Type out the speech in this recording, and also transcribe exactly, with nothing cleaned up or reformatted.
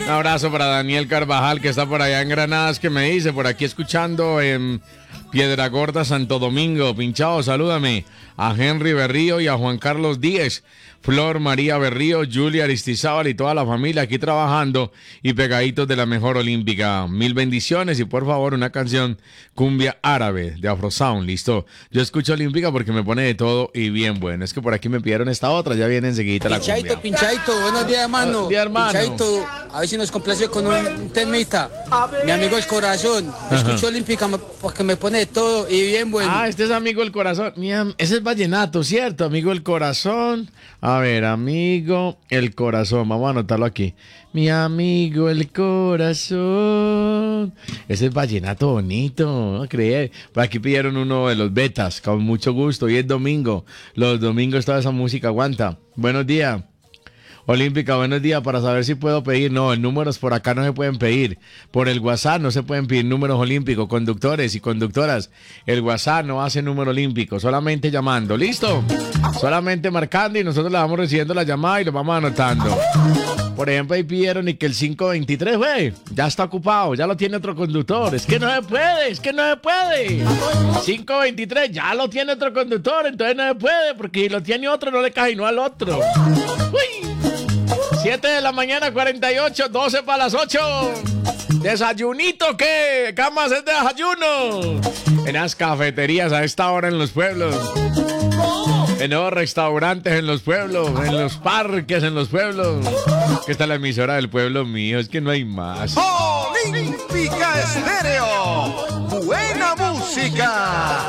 Un abrazo para Daniel Carvajal, que está por allá en Granadas, que me dice, por aquí escuchando en Piedra Gorda, Santo Domingo. Pinchado, salúdame a Henry Berrío y a Juan Carlos Díez, Flor María Berrío, Julia Aristizábal y toda la familia aquí trabajando y pegaditos de la mejor olímpica. Mil bendiciones y por favor una canción cumbia árabe de Afrosound, listo. Yo escucho olímpica porque me pone de todo y bien bueno. Es que por aquí me pidieron esta otra, ya viene enseguida la Pinchaito, cumbia. Pinchaito, buenos días, hermano. Buenos días, hermano. Pinchaito, a ver si nos complace con un temita. Mi amigo el corazón, escucho olímpica porque me pone de todo y bien bueno. Ah, este es amigo el corazón. Mi am- ese es vallenato, ¿cierto? Amigo el corazón. A ver, amigo el corazón. Vamos a anotarlo aquí. Mi amigo el corazón. Ese es vallenato bonito, no creer. Por aquí pidieron uno de los betas, con mucho gusto. Hoy es domingo. Los domingos toda esa música aguanta. Buenos días. Olímpica, buenos días, para saber si puedo pedir. No, en números por acá no se pueden pedir. Por el WhatsApp no se pueden pedir números olímpicos. Conductores y conductoras, el WhatsApp no hace número olímpico, solamente llamando. ¿Listo? Solamente marcando y nosotros le vamos recibiendo la llamada y lo vamos anotando. Por ejemplo, ahí pidieron y que el cinco veintitrés, güey, ya está ocupado, ya lo tiene otro conductor. Es que no se puede, es que no se puede. cinco veintitrés, ya lo tiene otro conductor, entonces no se puede, porque si lo tiene otro no le cae no al otro. Uy. siete de la mañana, cuarenta y ocho, doce para las ocho. ¿Desayunito qué? ¿Qué vamos a hacer de desayuno? En las cafeterías a esta hora en los pueblos. En los restaurantes en los pueblos. En los parques en los pueblos. Que está la emisora del pueblo mío. Es que no hay más. Olímpica Estéreo. Buena música.